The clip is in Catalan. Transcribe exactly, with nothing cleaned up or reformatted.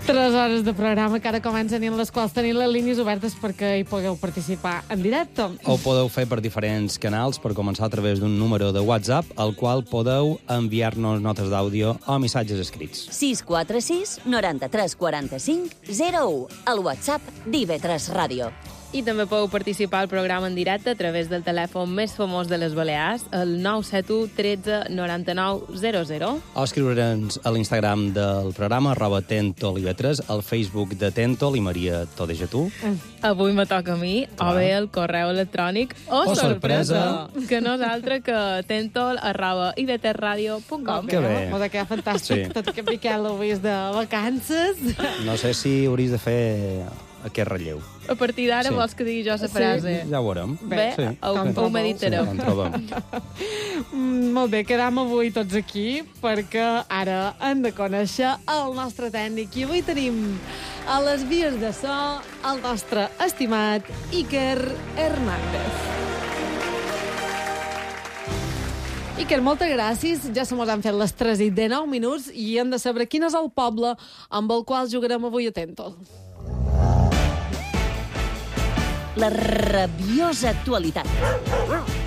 Tres hores de programa que ara comencen i en les quals tenim les línies obertes perquè hi pugueu participar en directe. Ho podeu fer per diferents canals, per començar a través d'un número de WhatsApp, al qual podeu enviar-nos notes d'àudio o missatges escrits. sis quatre sis noranta-tres quaranta-cinc zero u, el WhatsApp d'I V tres Ràdio. I també podeu participar al programa en directe a través del telèfon més famós de les Balears, el nou set u tretze noranta-nou zero zero. O escriure'ns a l'Instagram del programa, arroba Tentol I V tres, al Facebook de Tentol i Maria, t'ho deixa tu. Mm. Avui me toca a mi, Clar. o bé el correu electrònic, o, O sorpresa, sorpresa. que no és altre que tentol arroba i v t radio punt com. Que bé. Molt bé, que fantàstic. Sí. Tot que en Miquel ho vist de vacances. No sé si hauries de fer aquest relleu. A partir d'ara Sí. vols que digui jo la Sí. frase? Ja ho veurem. Bé, Sí. ho, Com ho trobeu? meditarem. Sí, en trobem. Mm, molt bé, quedam avui tots aquí perquè ara hem de conèixer el nostre tècnic. I avui tenim a les vies de so el nostre estimat Iker Hernández. Iker, moltes gràcies. Ja se mos han fet les tres i dinou minuts i hem de saber quin és el poble amb el qual jugarem avui a Tentol. La rabiosa actualitat.